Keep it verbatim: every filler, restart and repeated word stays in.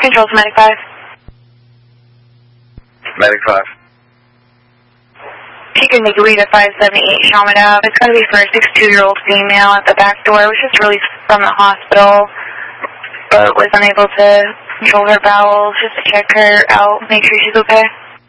Control to Medic five. Medic five. If you can make a read at five seventy-eight Shaman Ave, it's going to be for a sixty-two-year-old female at the back door. Was just released from the hospital, but was unable to control her bowels. Just to check her out, make sure she's okay.